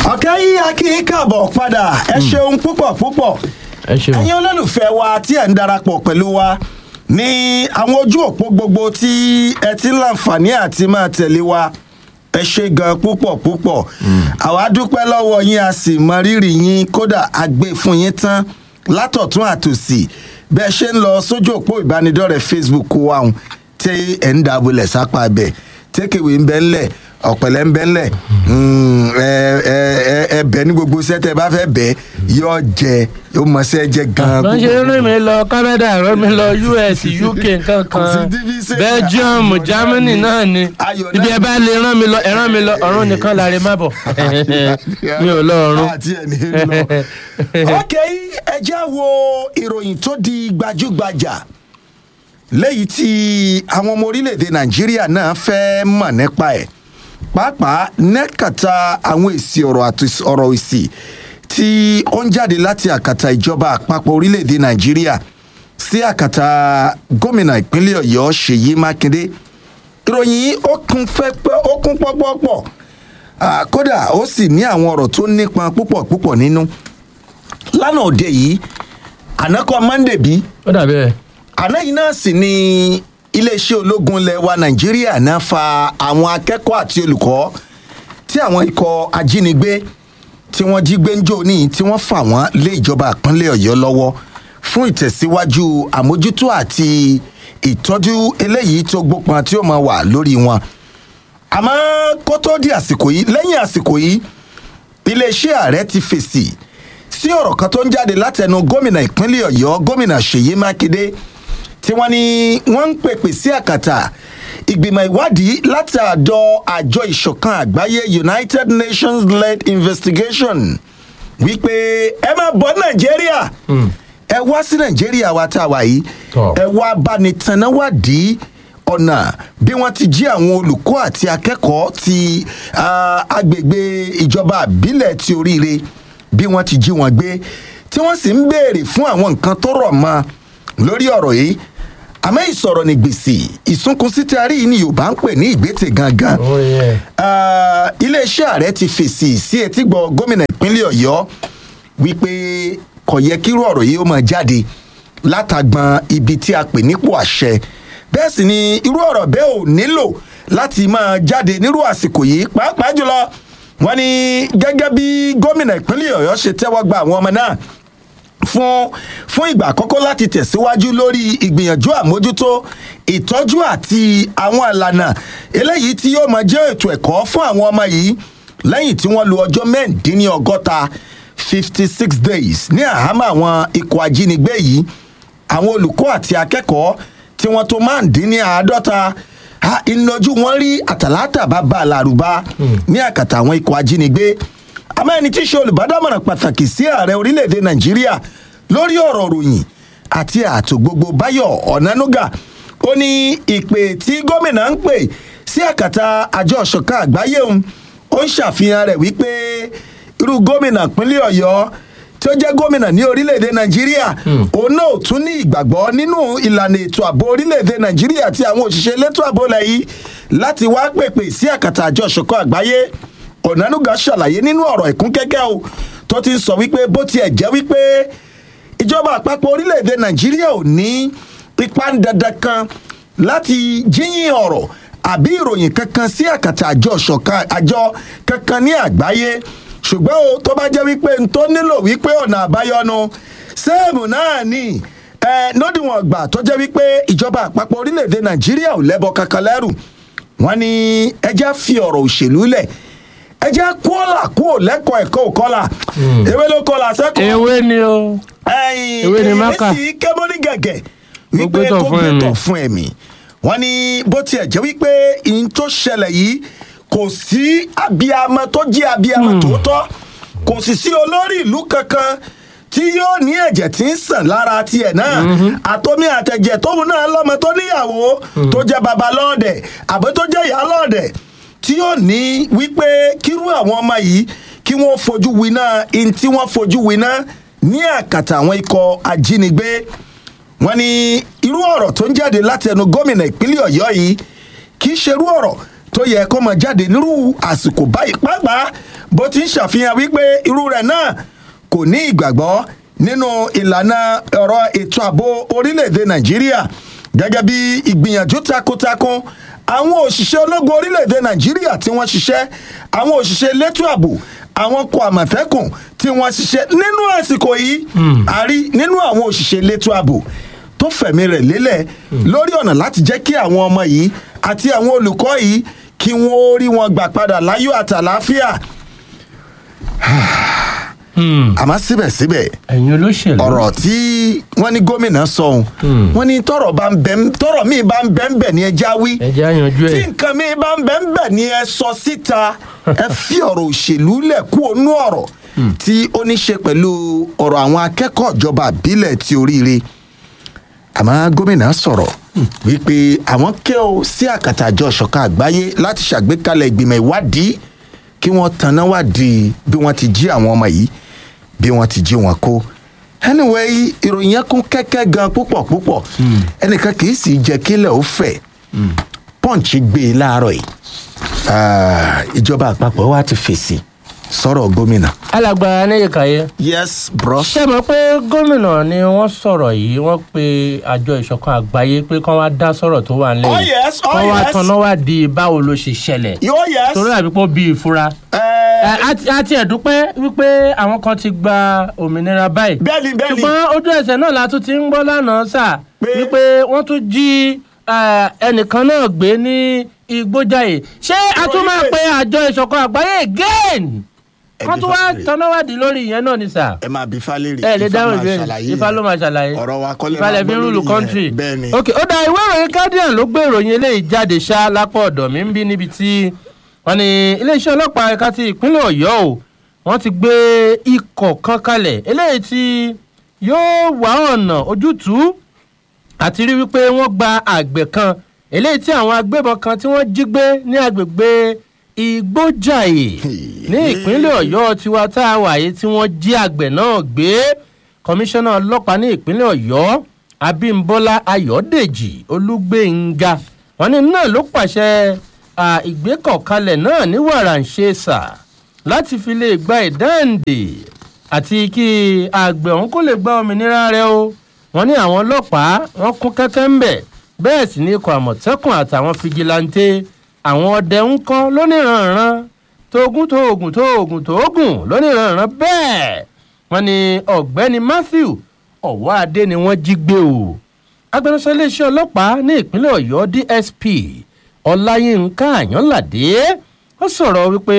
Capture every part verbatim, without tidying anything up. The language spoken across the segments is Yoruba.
ọ̀kẹ́ yìí a kì í kàbọ̀ padà ẹ ṣeun púpọ̀ púpọ̀ ẹ̀yin olólùfẹ́ wa tí ẹ̀ ń darapọ̀ pẹ̀lú wa ní àwọn ojú òpó gbogbo tí ẹ ti ń láǹfààní àti máa tẹ̀lé wa ẹ ṣe gan púpọ̀ púpọ̀ àwa dúpẹ́ lọ́wọ́ yín a sì mọ rírì yín kódà a gbé fún yín tán látọ̀tún àtòsì bẹ́ẹ̀ ṣe ń lọ sójú òpó ìbánidọ́rẹ̀ẹ́ Facebook wa hùn tí ẹ̀ ń dàbọ̀lẹ̀ sápá bẹ̀ tékèwé ń bẹ́ ńlẹ̀ ọ̀pẹ̀lẹ̀ ń bẹ́ ńlẹ̀ ẹ bẹ̀ ní gbogbo sẹ́tẹ̀ bá fẹ́ bẹ̀ yọ jẹ yóò mọ̀ sẹ́ jẹ gan-an. wọ́n ṣe rìn mí lọ Canada rìn mí lọ U S U K kankan Belgium Germany náà ni ibi ẹ bá lè rán mi lọ ẹ rán mi lọ ọ̀run nìkan láre má bọ̀ mi ò lọ ọ̀run. ok ẹ já wo ìròyìn tó di gbajúgbajà lẹ́yìn tí àwọn ọmọ orílẹ̀-èdè Nàìjíríà náà fẹ́ mọ̀ nípa ẹ̀ pàápàá nẹ́kàtà àwọn èsì ọ̀rọ̀ èsì tí ó ń jáde láti àkàtà ìjọba àpapọ̀ orílẹ̀-èdè Nàìjíríà sí àkàtà gómìnà ìpínlẹ̀ Ọ̀yọ́ Ṣèyí Mákindé ìròyìn ó kún fẹ́pẹ́ ó kún pọ́pọ́pọ́ kódà ó sì ní àwọn ọ̀rọ̀ tó nípọn púpọ̀ púpọ̀ nínú lánàá òde yìí ànákọ́ Monday bí ó dàbí ẹ̀ àná yìí náà sì ni iléeṣẹ́ ológun ilẹ̀ wa Nàìjíríà náà fa àwọn akẹ́kọ̀ọ́ àti olùkọ́ tí àwọn ikọ̀ ajínigbé tí wọ́n jí gbẹ́njọ́ ní tí wọ́n fà wọ́n lé ìjọba ìpínlẹ̀ Ọ̀yọ́ lọ́wọ́ fún ìtẹ̀síwájú àmójútó àti ìtọ́jú eléyìí tó gbópọn tí ó máa wà lórí wọn. àmọ́ kó tó di àsìkò yìí lẹ́yìn àsìkò yìí iléeṣẹ́ ààrẹ ti fèsì sí ọ̀rọ̀ kan tó ń jáde látẹnu gómìnà ìpínlẹ̀ Ọ̀yọ́ gómìnà Ṣèyí Mákindé tí wọ́n ní wọ́n ń pèpè sí àkàtà ìgbìmọ̀ ìwádìí láti àjọ àjọ ìṣọ̀kan àgbáyé United Nations led investigation wípé ẹ máa bọ̀ Nàìjíríà ẹ wá sí Nàìjíríà wa tá a wà yìí ẹ wá bánitannáwádìí ọ̀nà bí wọ́n ti jí àwọn olùkọ́ àti akẹ́kọ̀ọ́ ti agbègbè ìjọba àbílẹ̀ ti Oríire bí wọ́n ti jí wọn gbé tí wọ́n sì ń béèrè fún àwọn nǹkan tó rọ̀ mọ́ lórí ọ̀rọ̀ yìí àmọ́ ìsọ̀rọ̀ ní gbèsè ìsúnkún síta rí ní Yorùbá ń pè ní ìgbésẹ̀ gangan iléeṣẹ́ ààrẹ ti fèsì sí etígbọ̀ gómìnà ìpínlẹ̀ Ọ̀yọ́ wípé kò yẹ kírú ọ̀rọ̀ yìí ó máa jáde látàgbọn ibi tí a pè nípò àṣẹ bẹ́ẹ̀ sì ni irú ọ̀rọ̀ bẹ́ẹ̀ ò nílò láti máa jáde nírú àsìkò yìí pàápàá jùlọ wọ́n ní gẹ́gẹ́ bí gómìnà ìpínlẹ̀ Ọ̀yọ́ ṣe tẹ́wọ́ gba àwọn ọmọ náà fún fún ìgbà àkọ́kọ́ láti tẹ̀síwájú lórí ìgbìyànjú àmójútó ìtọ́jú àti àwọn ìlànà eléyìí tí yóò máa jẹ́ ètò ẹ̀kọ́ fún àwọn ọmọ yìí lẹ́yìn tí wọ́n lo ọjọ́ mẹ́rìndínlọ́gọ́ta fifty six days ní àhámọ́ àwọn ikọ̀ ajínigbé yìí àwọn olùkọ́ àti akẹ́kọ̀ọ́ tí wọ́n tó márùndínláàádọ́ta ìnájú wọn rí àtàlátà bàbá àlàrúbá ní àkàtà àwọn ikọ̀ ajínigbé àmọ́ ẹni tí í ṣe olùbádámọ̀ràn pàtàkì sí ààrẹ orílẹ̀-èdè Nàìjíríà lórí ọ̀rọ̀ ròyìn àti ààtò gbogbo Báyọ̀ Ọ̀nánúgà ó ní ìpè tí gómìnà ń pè sí àkàtà àjọ ìṣọ̀kan àgbáyé òun ó ń ṣàfihàn rẹ̀ wípé irú gómìnà ìpínlẹ̀ Ọ̀yọ́ tí ó jẹ́ gómìnà ní orílẹ̀-èdè Nàìjíríà òun náà tún ní ìgbàgbọ́ nínú ìlànà ètò ààbò orílẹ̀-èdè Nàìjíríà àti àwọn òṣìṣẹ́ elétò ààbò lẹ́yìn láti wá pèpè sí àkàtà àjọ ìṣọ̀kan àgbáyé Ọ̀nánúgà ṣàlàyé nínú ọ̀rọ̀ ìkúnkẹ́kẹ́ o tó ti ń sọ wípé bó tiẹ̀ jẹ́ wípé ìjọba àpapọ̀ orílẹ̀-èdè Nàìjíríà ò ní ipa dandan kan láti jíyìn ọ̀rọ̀ àbí ìròyìn kankan sí àkàtà àjọ ìṣọ̀kan àjọ kankan ní àgbáyé ṣùgbọ́n o tó bá jẹ́ wípé n tó nílò wípé ọ̀nà àbáyọnu sẹ́ẹ̀mù náà ni lódiwọ̀n ọgbà tó jẹ́ wípé ìjọba àpapọ̀ orílẹ̀-èdè Nàìjíríà ò lẹ́bọ kankan lẹ́rù wọ́n ní ẹjá fi ọ̀rọ̀ òṣèlú lẹ̀ ẹjẹ́ kọ́là kúrò lẹ́kọ̀ọ́ ẹ̀kọ́ kọ́là ewé ló kọ́là sẹ́kọ̀ọ́. ewé ni o ewé ni maka èyí sì kẹ́mọ́nì gẹ̀gẹ̀ wípé kó gbé tọ̀ fún ẹ̀mí. wọ́n ní bó tiẹ̀ jẹ́ wípé ìyẹn tó ṣẹlẹ̀ yìí kò sí abiyamọ tó jẹ́ abiyamọ tòótọ́ kò sì sí olórí ìlú kankan tí yóò ní ẹ̀jẹ̀ tí ń sàn lára tiẹ̀ náà àtọ́mí àtẹ̀jẹ̀ tóun náà lọ́mọ tó níyàwó tó jẹ́ baba lọ́ọ̀dẹ̀ àbí tó jẹ́ ìyá lọ́ọ̀dẹ̀ tí yóò ní wípé kírú àwọn ọmọ yìí kí wọ́n fojú winá in tí wọ́n fojú winá ní àkàtà àwọn ikọ̀ ajínigbé wọ́n ní irú ọ̀rọ̀ tó ń jáde láti ẹnu gómìnà ìpínlẹ̀ Ọ̀yọ́ yìí kì í ṣerú ọ̀rọ̀ tó yẹ kó máa jáde nírú àsìkò báyìí pàápàá bó ti ń ṣàfihàn wípé irú rẹ̀ náà kò ní ìgbàgbọ́ nínú ìlànà ọ̀rọ̀ ètò ààbò orílẹ̀-èdè nàìjíríà gẹ́gẹ́ bí ìgbìyànjú takuntakun àwọn òṣìṣẹ́ ológun orílẹ̀-èdè nàìjíríà tí wọ́n ṣiṣẹ́ àwọn òṣìṣẹ́ elétò ààbò àwọn kọ àmọ̀tẹ́kùn tí wọ́n ṣiṣẹ́ nínú àsìkò yìí a rí nínú àwọn òṣìṣẹ́ elétò ààbò tó fẹ̀mí rẹ̀ lélẹ̀ lórí ọ̀nà láti jẹ́ kí àwọn ọmọ yìí àti àwọn olùkọ́ yìí kí wọ́n rí wọn gbà padà láyọ̀ àtàlàáfíà. àmọ́ síbẹ̀síbẹ̀ ẹ̀yin olóṣèlú ọ̀rọ̀ tí wọ́n ní gómìnà sọ ohun wọ́n ní tọ̀rọ̀ bá ń bẹ tọ̀rọ̀ míì bá ń bẹ ń bẹ ní ẹja wí ẹja yanjú ẹ tí nǹkan míì bá ń bẹ ń bẹ ní ẹ sọ síta ẹ fi ọ̀rọ̀ òṣèlú lẹ̀ kú ònú ọ̀rọ̀ tí ó ní ṣe pẹ̀lú ọ̀rọ̀ àwọn akẹ́kọ̀ọ́ ìjọba àbílẹ̀ ti Oríire àmọ́ gómìnà sọ̀rọ̀ wípé àwọn kẹ́ ọ sí àkàtà àjọ ìṣọ̀kan àgbáyé láti ṣàgbékalẹ̀ ìgbìmọ̀ ìwádìí kí wọ́n tanná wádìí bí wọ́n ti jí àwọn ọmọ yìí bí wọ́n ti jí wọn kó. anyway ìròyìn yẹn kún kẹ́kẹ́ gan púpọ̀ púpọ̀ ẹnìkan kì í sì jẹ́ kílẹ̀ ó fẹ̀ Punch gbé e láàárọ̀ yìí ìjọba àpapọ̀ wa ti fèsì sọ̀rọ̀ gómìnà. alàgbà Niyikaye. yes bro. ṣé mọ̀ pé gómìnà ni wọ́n sọ̀rọ̀ yìí wọ́n pe àjọ ìṣọ̀kan àgbáyé pé kán wá dá sọ̀rọ̀ tó wà nílẹ̀ oh yes oh kán yes wá tanná wá di báwo ló ṣe ṣẹlẹ̀. oh yes. torí àbí pọ́ bí ìfura. a ti ẹ̀dúpẹ́ wípé àwọn kan ti gba òmìnira báyìí. bẹ́ẹ̀ni bẹ́ẹ̀ni. ṣùgbọ́n ojú ẹsẹ̀ náà la tún ti ń gbọ́ lánàá sà wípé wọ́n tún jí ẹnìkan náà gbé ní Igbójàyè. ṣé a tún máa pe àjọ ìṣọ̀kan àgbáyé again wọ́n tún wá tọ́nàwádìí lórí ìyẹn náà ni sà. ẹ máa bí falẹ́rì ẹ lè dáhùn ìbéèrè Ifá ló máa ṣàlàyé ọ̀rọ̀ wa kọ́lé Ifá lè fi rúlù kọ́ńtírì. bẹ́ẹ̀ni. ok ó dá ìwé ìròyìn Guardian ló gbé ìròyìn eléyìí jáde ṣá lápá ọ̀dọ̀ mi ń bí níbi tí wọ́n ní iléeṣẹ́ ọlọ́pàá ẹ̀ka ti ìpínlẹ̀ Ọ̀yọ́ o wọ́n ti gbé ikọ̀ kan kalẹ̀ eléyìí tí yóò wá ọ̀nà ojútùú àti rí wípé wọ́n gba àgbẹ̀ kan eléyìí tí àwọn agbébọn kan tí wọ́n jí gbé ní agbègbè Igbójàyè ní ìpínlẹ̀ Ọ̀yọ́ tiwa tá a wà yìí tí wọ́n jí àgbẹ̀ náà gbé. Kọmíṣánná ọlọ́pàá ní ìpínlẹ̀ Ọ̀yọ́ Abímbọ́lá Ayọ̀dèjì Olúgbénga wọ́n ní náà ló pàṣẹ ìgbékọ̀kalẹ̀ náà ní wàràǹṣeṣà láti fi lè gba ìdáǹdè àti kí àgbẹ̀ ọ̀hún kó lè gba òmìnira rẹ̀ o. wọ́n ní àwọn ọlọ́pàá wọ́n kún kẹ́kẹ́ ń bẹ̀ bẹ́ẹ̀ sì ní ikọ̀ àmọ̀tẹ́kùn àtàwọn fìgìláńtẹ́ àwọn ọdẹ ń kọ́ lóníranran tóògùn tóògùn tóògùn tóògùn lóníranran bẹ́ẹ̀ wọ́n ní ọ̀gbẹ́ni Matthew Ọ̀wọ́adé ni wọ́n jí gbé o. agbẹnusọ iléeṣẹ́ ọlọ́pàá ní ìpínlẹ̀ Ọ̀yọ́ D S P Ọláyínká Àyànládé ó sọ̀rọ̀ wípé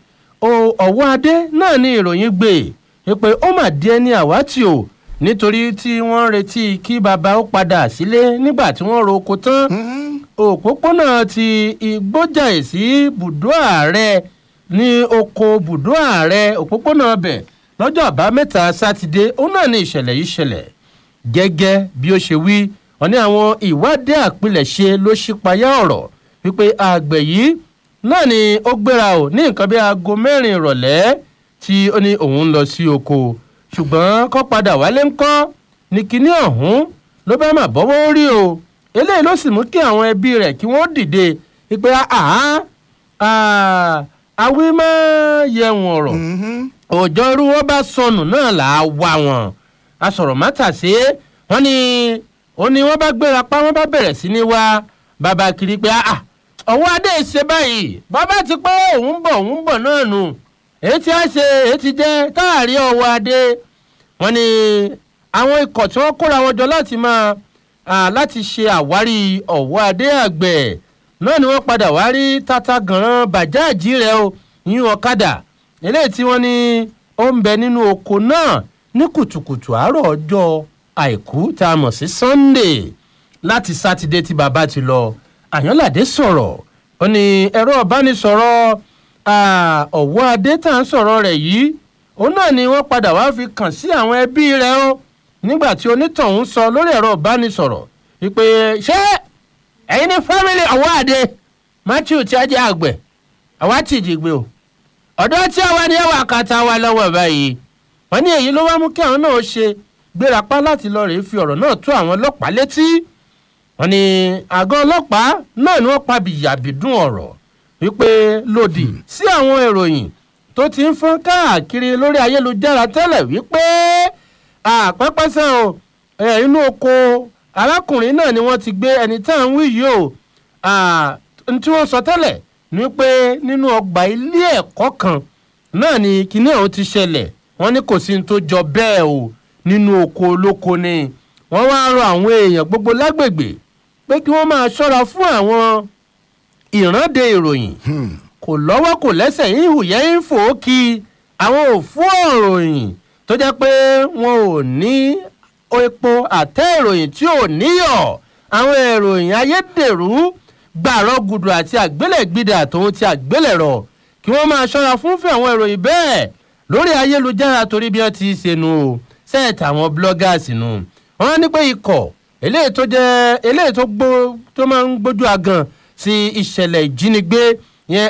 Ọ̀wọ́adé náà ní ìròyìn gbé wípé ó mà di ẹni àwátì o nítorí tí wọ́n ń retí kí bàbá ó padà sílé nígbà tí wọ́n ro oko tán. òpópónà ti Igbójàyè sí bùdó ààrẹ ní oko bùdó ààrẹ òpópónà ọbẹ̀ lọ́jọ́ àbámẹ́ta sátidé ó náà ní ìṣẹ̀lẹ̀ yìí ṣẹlẹ̀ gẹ́gẹ́ bí ó ṣe wí wọ́n ní àwọn ìwádìí àpilẹ̀ṣe ló ṣípayá ọ̀rọ̀ wípé àgbẹ̀ yìí náà ni ó gbéra ò ní nǹkan bí aago mẹ́rin ìrọ̀lẹ́ tí ó ní òun lọ sí oko ṣùgbọ́n kó padà wálé ńkọ́ ní kinní ọ̀hún ló bá mà bọ́wọ́ rí o. eléyìí ló sì mú kí àwọn ẹbí rẹ̀ kí wọ́n dìde wípé àwí máa yẹ̀wọ̀n ọ̀rọ̀ òòjọ́ irú wọn bá sọnù náà là á wá wọn. asọ̀rọ̀ mátàsé wọ́n ní ó ní wọ́n bá gbéra pa wọ́n bá bẹ̀rẹ̀ sí ní wá bàbá kiri pé Ọ̀wọ́adé ṣe báyìí bàbá ti pé òun bọ̀ òun bọ̀ náà nù èyí tí a ṣe èyí ti jẹ́ táàrí Ọ̀wọ́adé. wọ́n ní àwọn ikọ̀ tí wọ́n kóra wọn jọ láti máa láti ṣe àwárí Ọ̀wọ́adé àgbẹ̀ náà ni wọ́n padà wá rí tata gànran bàjáàjì rẹ̀ o yín ọ̀kadà eléyìí tí wọ́n ní ó ń bẹ nínú oko náà ní kùtùkùtù àárọ̀ ọjọ́ àìkú tá a mọ̀ sí Sunday láti sátidé tí bàbá ti lọ. Àyànládé sọ̀rọ̀ ó ní ẹ̀rọ ìbánisọ̀rọ̀ Ọ̀wọ́adé tá à ń sọ̀rọ̀ rẹ̀ yìí òun náà ni wọ́n padà wá fi kàn sí àwọn ẹbí rẹ̀ o nígbà tí onítọ̀hún sọ lórí ẹ̀rọ ìbánisọ̀rọ̀ wípé ṣé ẹ̀yin ní fámìlì Ọ̀wọ́adé Matthew tí a jẹ́ àgbẹ̀ àwa ti jìgbé o ọ̀dọ́ tí àwa ni ẹwà kàtà wa lọ́wọ́ báyìí. wọ́n ní èyí ló wá mú kí àwọn náà ṣe gbérapá láti lọ rèé fi ọ̀rọ̀ náà tó àwọn ọlọ́pàá létí. wọ́n ní àgọ́ ọlọ́pàá náà ni wọ́n pa bìyàbìdún ọ̀rọ̀ wípé lòdì sí àwọn ìròyìn tó ti ń fọ́n káàkiri lórí ayélujára tẹ́lẹ̀ wípé àpẹ́pẹ́sẹ̀ o inú oko arákùnrin náà ni wọ́n ti gbé ẹni tá à ń wí yìí o tí wọ́n sọ tẹ́lẹ̀ ni pé nínú ọgbà ilé ẹ̀kọ́ kan náà ni kinní ọ̀hún ti ṣẹlẹ̀ wọ́n ní kò sí ní tó jọ bẹ́ẹ̀ o nínú oko olóko ni wọ́n wá rọ àwọn èèyàn gbogbo lágbègbè pé kí wọ́n máa ṣọ́ra fún àwọn ìrande ìròyìn kò lọ́wọ́ kò lẹ́sẹ̀ ìhù yẹn ń fò ó kí àwọn òfú ìròyìn tó jẹ́ pé wọn ò ní epo àtẹ ìròyìn tí ò níyọ̀ àwọn ìròyìn ayédèrú gbàrọ̀ gùdù àti àgbélẹ̀gbìdà tòun ti àgbélẹ̀rọ̀ kí wọ́n máa ṣọ́ra fún fún àwọn ìròyìn bẹ́ẹ̀ lórí ayélujára torí bí wọ́n ti ṣe nu sẹ́ẹ̀tì àwọn bloggers nu wọ́n ní pé ikọ̀ eléyìí tó jẹ́ eléyìí tó gbó tó máa ń gbójú agan sí ìṣẹ̀lẹ̀ ìjínigbé yẹn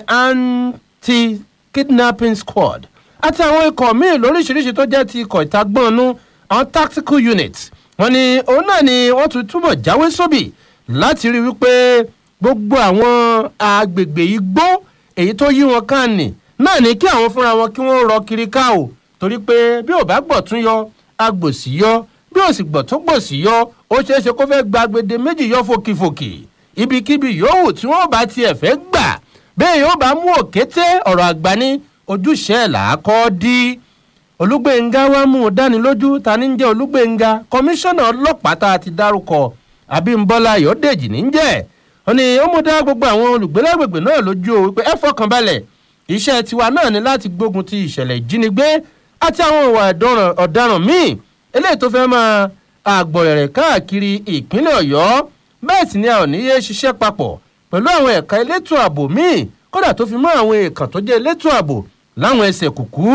anti-kidnapping squad àti àwọn ikọ̀ míì lóríṣiríṣi tó jẹ́ ti ikọ̀ ìtagbọ́nú àwọn tactical units wọ́n ní òun náà ni wọ́n tún túbọ̀ jáwé sóbì láti rí wípé gbogbo àwọn agbègbè igbó èyí tó yí wọn kàn ní náà ní kí àwọn fúnra wọn kí wọ́n rọ kiri ká o torí pé bí ò bá gbọ̀ tún yọ agbòsí yọ bí ò sì gbọ̀ tó gbòsí yọ ó ṣeé ṣe kó fẹ́ gba agbede méjì yọ fòkìfòkì ibikíbi yòówù tí wọ́n bá tiẹ̀ fẹ́ gbà bẹ́ẹ̀ yóò bá mú òkété ọ̀rọ̀ àgbà ní ojúṣe ẹ̀ làákọ́ dí olúgbénga wá mú un dánilójú ta ní jẹ́ olúgbénga kọmíṣánná ọlọ́pàá tá a ti dárúkọ abímbọ́lá ayọ̀dèjì ní jẹ́ wọ́n ní ó mú dá gbogbo àwọn olùgbélégbègbè náà lójú o wípé ẹ fọkàn balẹ̀ iṣẹ́ tiwa náà ni láti gbógun ti ìṣẹ̀lẹ̀ ìjínigbé àti àwọn ìwà ọ̀daràn míì eléyìí tó fẹ́ máa àgbọ̀rẹ̀rẹ̀ káàkiri ìpínlẹ̀ ọ̀yọ́ bẹ́ẹ̀ sì ni a ò ní yé ṣiṣẹ́ papọ̀ pẹ̀lú àwọn ẹ̀ka elétò ààbò míì kódà tó fi mọ́ àwọn èèkàn tó jẹ́ elétò ààbò láwọn ẹsẹ̀ kùkú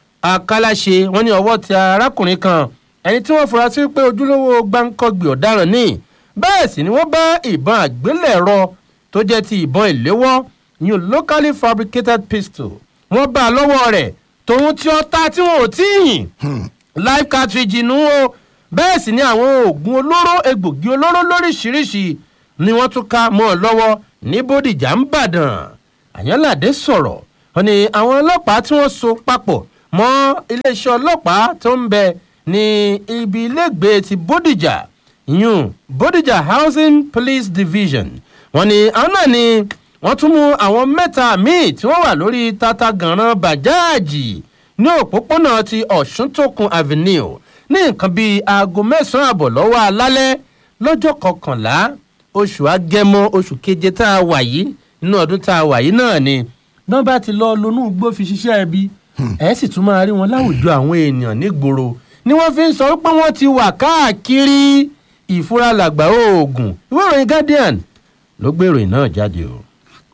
àkàlàṣe wọn ní ọwọ́ ti arákùnrin kan ẹni tí wọ́n fura sí pé ojúlówó gbáǹkọ́gbì ọ̀daràn ní bẹ́ẹ̀ sì ni wọ́n bá ìbọn àgbélẹ̀rọ tó jẹ́ ti ìbọn ìléwọ́ new locally fabricated pistol wọ́n bá a lọ́wọ́ rẹ̀ tòun tí ọta tí wọn ò tí ì yìn live cartridge nù o bẹ́ẹ̀ sì ni àwọn oògùn olóró egbògi olóró lóríṣiríṣi ni wọ́n tún ká mọ́ ọ lọ́wọ́ ní bódìjà ń bàdàn àyànládé sọ̀rọ̀ wọn ni àwọn ọlọ́pàá tí wọ́n so papọ̀ mọ́ iléeṣẹ́ ọlọ́pàá tó ń bẹ ní ibi ilégbèé ti bódìjà yún bódìjà housing police division wọn ni àwọn náà ni wọ́n tún mú àwọn mẹ́ta míì tí wọ́n wà lórí tata gànran bàjáàjì ní òpópónà ti ọ̀ṣuntókun avenue ní nǹkan bíi aago mẹ́sàn-án àbọ̀ lọ́wọ́ alálẹ́ lọ́jọ́ kọkànlá oṣù agẹmọ oṣù keje tá a wà yìí nínú ọdún tá a wà yìí náà ni nọ́mbà ti lọ lonú igbó fi ṣiṣẹ́ ẹbí ẹ̀ sì tún máa rí wọn láwùjọ àwọn èèyàn nígboro ni wọ́n fi ń sọ pé wọ́n ti wà káàkiri ìfura làgbà oògùn ìwé ìròyìn guardian ló gbé ìròyìn náà jáde o.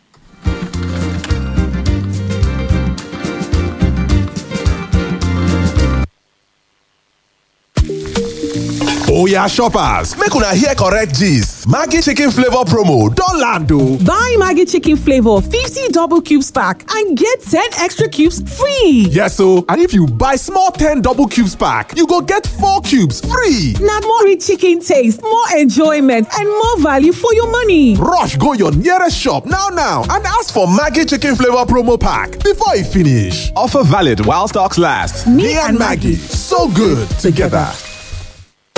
Oya shoppers, make una hear correct gist. Maggi chicken flavor promo don land o. Buy Maggi chicken flavor fifty double cubes pack and get ten extra cubes free. Yes o, and if you buy small ten double cubes pack, you go get four cubes free. Na more rich chicken taste, more enjoyment and more value for your money. Rush go your nearest shop now now and ask for Maggi chicken flavor promo pack before e finish. Offer valid while stocks last. Me, Me and Maggi, so good together.